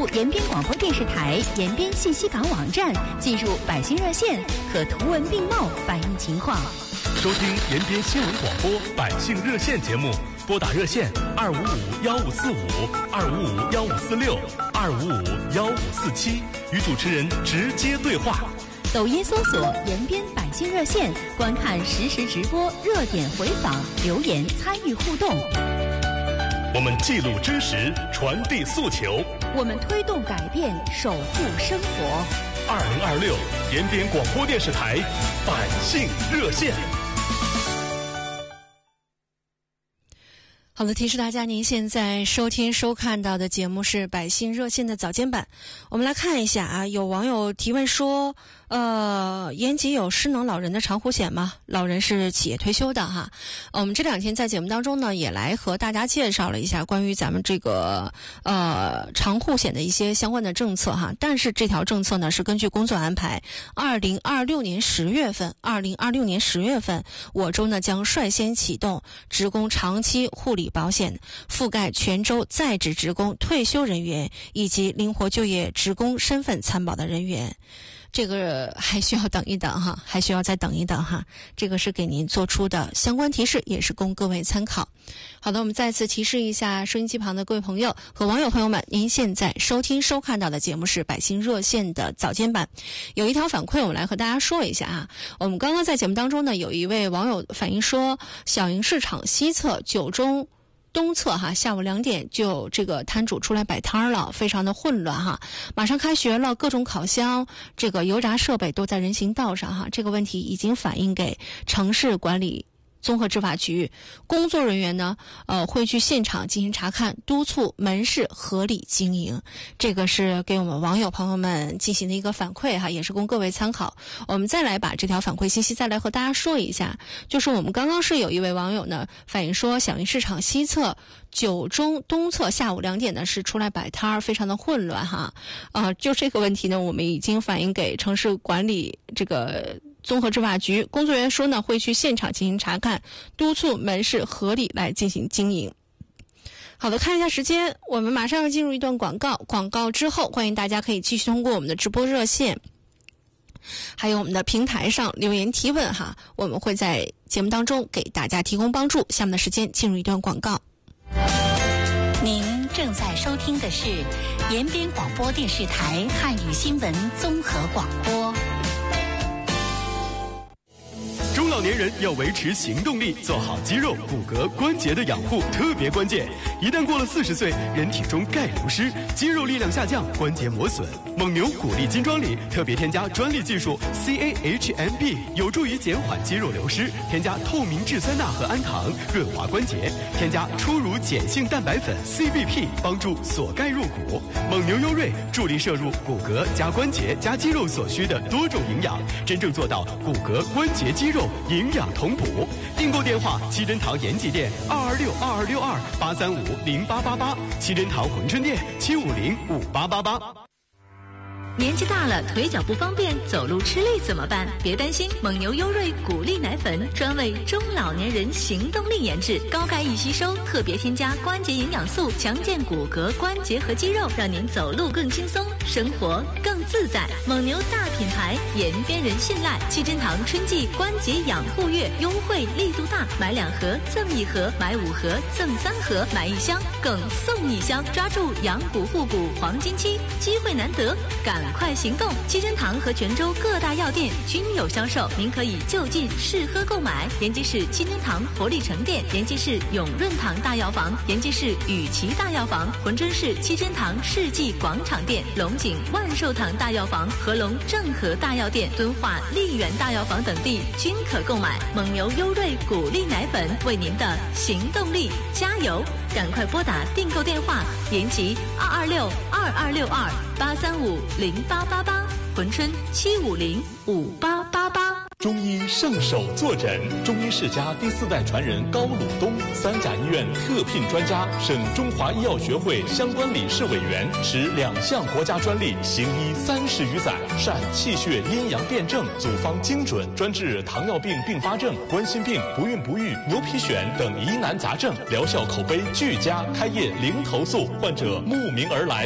入延边广播电视台延边信息港网站，进入百姓热线，可图文并茂反映情况。 收听延边新闻广播百姓热线节目，拨打热线255-1545、255-1546、255-1547，与主持人直接对话。 抖音搜索延边百姓热线，观看实时直播、热点回访、留言参与互动。 我们记录知识，传递诉求， 我们推动改变，守护生活。 2026延边广播电视台百姓热线。 好的，提示大家，您现在收听收看到的节目是百姓热线的早间版。我们来看一下啊，有网友提问说，延吉有失能老人的长护险吗？老人是企业退休的哈。我们这两天在节目当中呢，也来和大家介绍了一下关于咱们这个长护险的一些相关的政策哈。但是这条政策呢，是根据工作安排，2026年10月份，我州呢将率先启动职工长期护理保险，覆盖全州在职职工、退休人员以及灵活就业职工身份参保的人员。这个还需要等一等哈，还需要再等一等哈。这个是给您做出的相关提示，也是供各位参考。好的，我们再次提示一下收音机旁的各位朋友和网友朋友们，您现在收听收看到的节目是百姓热线的早间版。有一条反馈我们来和大家说一下啊。我们刚刚在节目当中呢，有一位网友反映说，小营市场西侧9中东侧哈，下午2点就这个摊主出来摆摊了，非常的混乱哈。马上开学了，各种烤箱、这个油炸设备都在人行道上哈。这个问题已经反映给城市管理综合执法局，工作人员呢，会去现场进行查看，督促门市合理经营。这个是给我们网友朋友们进行的一个反馈哈，也是供各位参考。我们再来把这条反馈信息再来和大家说一下，就是我们刚刚是有一位网友呢反映说，小营市场西侧9中东侧下午2点呢是出来摆摊儿，非常的混乱哈。就这个问题呢，我们已经反映给城市管理这个综合执法局，工作人员说呢会去现场进行查看，督促门市合理来进行经营。好的，看一下时间，我们马上要进入一段广告，广告之后欢迎大家可以继续通过我们的直播热线还有我们的平台上留言提问哈，我们会在节目当中给大家提供帮助。下面的时间进入一段广告。 您正在收听的是延边广播电视台汉语新闻综合广播。 中老年人要维持行动力，做好肌肉、骨骼、关节的养护特别关键。一旦过了40岁，人体中钙流失，肌肉力量下降，关节磨损。蒙牛骨力金装里特别添加专利技术 CAHMB， 有助于减缓肌肉流失。添加透明质酸钠和氨糖，润滑关节。添加初乳碱性蛋白粉 CBP， 帮助锁钙入骨。蒙牛优瑞助力摄入骨骼加关节加肌肉所需的多种营养，真正做到骨骼、关节、肌肉营养同补。订购电话：七珍堂延吉店2262262-835-0888，七珍堂珲春店750-5888。 年纪大了，腿脚不方便，走路吃力怎么办？别担心，蒙牛优瑞骨力奶粉专为中老年人行动力研制，高钙易吸收，特别添加关节营养素，强健骨骼、关节和肌肉，让您走路更轻松，生活更自在。蒙牛大品牌，延边人信赖。七珍堂春季关节养护月优惠力度大，买2盒赠1盒，买5盒赠3盒，买1箱更送1箱，抓住养骨护骨黄金期，机会难得，赶快行动！七珍堂和泉州各大药店均有销售，您可以就近试喝购买。延吉市七珍堂活力城店、延吉市永润堂大药房、延吉市雨琦大药房、珲春市七珍堂世纪广场店、龙井万寿堂大药房、合龙正和大药店、敦化丽园大药房等地均可购买。蒙牛优瑞骨力奶粉，为您的行动力加油！赶快拨打订购电话：延吉226-2262-835-0888，珲春750-5888。 中医圣手坐诊，中医世家第4代传人高鲁东，三甲医院特聘专家，省中华医药学会相关理事委员，持2项国家专利，行医30余载，善气血阴阳辩证，组方精准，专治糖尿病并发症、冠心病、不孕不育、牛皮癣等疑难杂症，疗效口碑俱佳，开业零投诉，患者慕名而来。